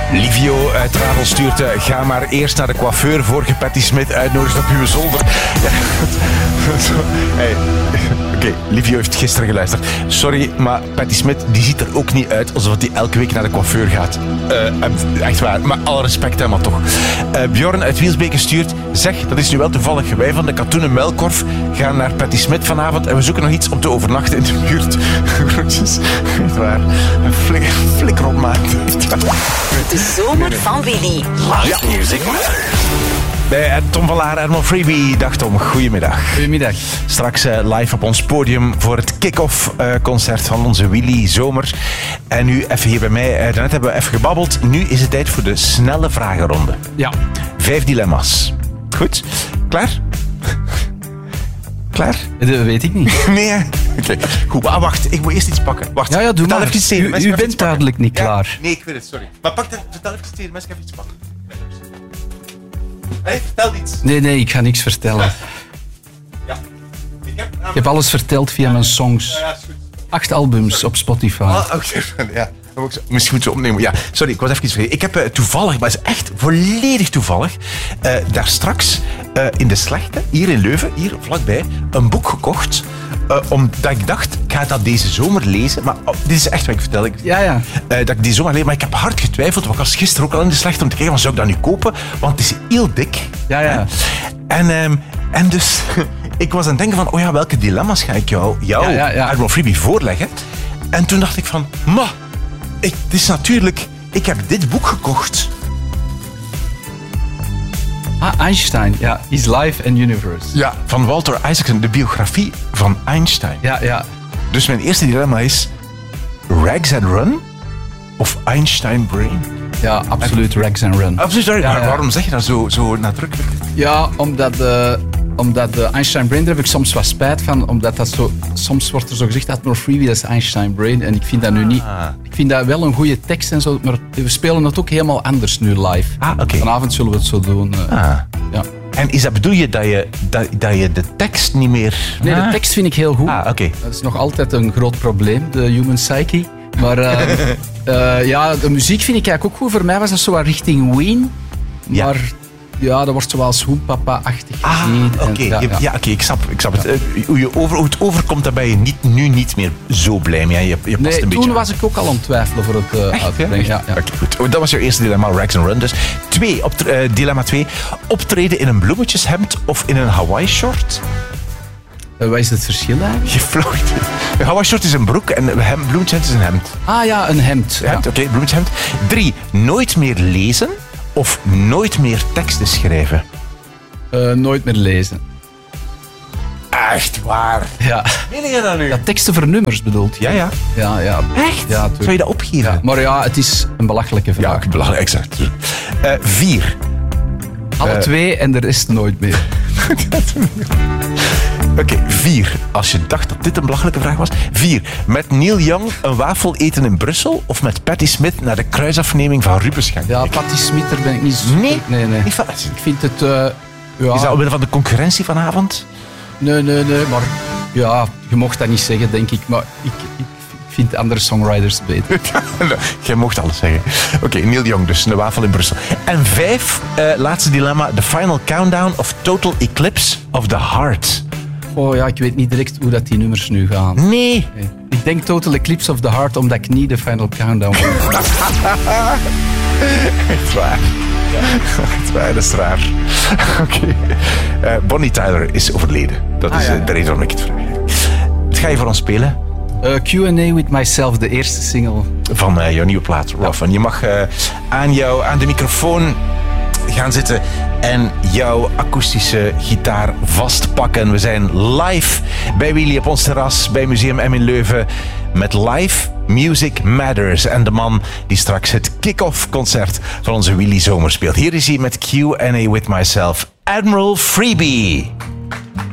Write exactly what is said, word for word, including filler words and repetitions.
Livio uit Travel stuurt, uh, ga maar eerst naar de coiffeur voor je Patti Smith uitnodigt op uw zolder. Ja, hey. Oké, okay, Livio heeft gisteren geluisterd. Sorry, maar Patti Smith die ziet er ook niet uit alsof hij elke week naar de coiffeur gaat. Uh, echt waar, maar alle respect hem maar toch. Uh, Bjorn uit Wielsbeke stuurt, zeg, dat is nu wel toevallig. Wij van de Katoenen Muilkorf gaan naar Patti Smith vanavond en we zoeken nog iets om te overnachten in de buurt. Groetjes. Echt waar. Een flik, flikker op maat. De zomer van Willy. Live Music Matters. Bij Tom van Laar, Herman Freebie. Dag Tom, goedemiddag. Goedemiddag. Straks uh, live op ons podium voor het kick-off uh, concert van onze Willy Zomer. En nu even hier bij mij. Uh, daarnet hebben we even gebabbeld. Nu is het tijd voor de snelle vragenronde. Ja. Vijf dilemma's. Goed? Klaar? Klaar? Dat weet ik niet. Nee, oké. Okay. Goed, ah, wacht. Ik moet eerst iets pakken. Wacht. Ja, ja, doe vertel maar. Even iets tegen. U, u bent duidelijk niet ja, klaar. Nee, ik weet het, sorry. Maar pak dat, vertel even iets tegen. Mensen, even iets pakken. Hey, vertel iets. Nee, nee, ik ga niks vertellen. Ja. Ik heb, ik heb alles verteld via mijn songs. Ja, ja, is goed. Acht albums sorry. op Spotify. Ah, oké. Okay. Ja. Misschien moet ze opnemen. Ja, sorry, ik was even iets vergeten. Ik heb uh, toevallig, maar het is echt volledig toevallig, uh, daar straks uh, in de Slechte, hier in Leuven, hier vlakbij, een boek gekocht. Uh, omdat ik dacht, ik ga dat deze zomer lezen. Maar oh, dit is echt wat ik vertel. Ik, ja, ja. Uh, dat ik die zomer lees. Maar ik heb hard getwijfeld. Want ik was gisteren ook al in de Slechte om te kijken, zou ik dat nu kopen? Want het is heel dik. Ja, ja. En, um, en dus, ik was aan het denken van, oh ja, welke dilemma's ga ik jou, jou ja, ja, ja. Herman Freebie, voorleggen? En toen dacht ik van, ma, ik, het is natuurlijk, ik heb dit boek gekocht. Ah, Einstein, ja. His Life and Universe. Ja, van Walter Isaacson, de biografie van Einstein. Ja, ja. Dus mijn eerste dilemma is, Rags and Run of Einstein Brain? Ja, absoluut Rags and Run. Absoluut, ja, ja, maar ja. waarom zeg je dat zo, zo nadrukkelijk? Ja, omdat de, omdat de Einstein Brain, daar heb ik soms wat spijt van. Omdat dat zo, soms wordt er zo gezegd dat More Freebie, dat is Einstein Brain. En ik vind dat nu niet. Ah. Ik vind dat wel een goede tekst en zo, maar we spelen het ook helemaal anders nu live. Ah, oké. Okay. Vanavond zullen we het zo doen. Uh, ah. Ja. En is dat, bedoel je dat je, dat, dat je de tekst niet meer... Nee, de tekst vind ik heel goed. Ah, oké. Okay. Dat is nog altijd een groot probleem, de human psyche. Maar uh, uh, ja, de muziek vind ik eigenlijk ook goed. Voor mij was dat zo wat richting Ween. Ja. Maar ja, dat wordt zoals Hoenpapa-achtig ah, gezien. oké. Okay. Ja, ja. ja, okay, ik snap, ik snap het. Uh, hoe, je over, hoe het overkomt, daar ben je niet, nu niet meer zo blij mee. Je, je past nee, een toen beetje was ik ook al aan het twijfelen voor het uh, uitbrengen. Ja, ja. Oké, okay, goed. Oh, dat was jouw eerste dilemma, Rags and Run dus. Twee, op, uh, dilemma twee. Optreden in een bloemetjeshemd of in een Hawaii-short? Uh, wat is het verschil eigenlijk? Gefloten. Een Hawaii-short is een broek en een hem, bloemetjeshemd is een hemd. Ah ja, een hemd. hemd Ja. Oké, okay, bloemetjeshemd. Drie, nooit meer lezen of nooit meer teksten schrijven? Uh, nooit meer lezen. Echt waar? Ja. Meen je dat nu? Ja, teksten voor nummers bedoelt je? Ja, ja. Ja, ja. Echt? Ja, zou je dat opgeven? Ja, maar ja, het is een belachelijke vraag. Ja, belachelijk, exact. Uh, vier. Alle uh, twee en de rest nooit meer. Oké, okay, vier. Als je dacht dat dit een belachelijke vraag was. Vier. Met Neil Young een wafel eten in Brussel of met Patti Smith naar de kruisafneming van Rubens gaan Ja, Patti Smith, daar ben ik niet zo... Nee? Nee, nee. Niet van... Ik vind het... Uh, ja. Is dat omwille van de concurrentie vanavond? Nee, nee, nee, maar... Ja, je mocht dat niet zeggen, denk ik. Maar ik, ik vind andere songwriters beter. Jij mocht alles zeggen. Oké, okay, Neil Young dus, een wafel in Brussel. En vijf, uh, laatste dilemma. The Final Countdown of Total Eclipse of the Heart? Oh ja, ik weet niet direct hoe dat die nummers nu gaan. Nee. nee. Ik denk Total Eclipse of the Heart, omdat ik niet de Final Countdown wil. Echt waar. Ja. Echt waar, dat is raar. Oké. Okay. Uh, Bonnie Tyler is overleden. Dat ah, is ja, ja. de reden waarom ik het vraag. Wat ga je voor ons spelen? Uh, Q and A with Myself, de eerste single. Van uh, jouw nieuwe plaat, Rough. Ja. En je mag uh, aan, jou, aan de microfoon gaan zitten en jouw akoestische gitaar vastpakken. We zijn live bij Willy op ons terras bij Museum M in Leuven met Live Music Matters. En de man die straks het kick-off concert van onze Willy Zomer speelt. Hier is hij met Q and A with Myself, Admiral Freebie.